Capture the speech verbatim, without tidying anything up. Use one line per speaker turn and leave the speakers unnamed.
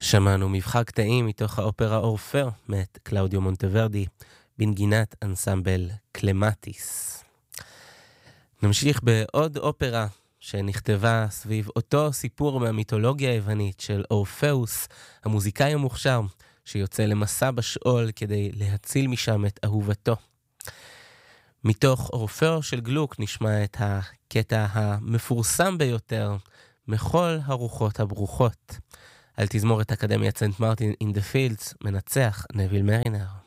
שמענו מבחר קטעים מתוך האופרה אורפאו מאת קלאודיו מונטוורדי בנגינת אנסמבל קלמטיס. נמשיך בעוד אופרה שנכתבה סביב אותו סיפור מהמיתולוגיה היוונית של אורפאוס, המוזיקאי המוכשר שיוצא למסע בשאול כדי להציל משם את אהובתו. מתוך אורפאו של גלוק נשמע את הקטע המפורסם ביותר, מכל הרוחות הברוכות. על תזמורת אקדמיית סנט מרטין אין דה פילדס מנצח נביל מרינר.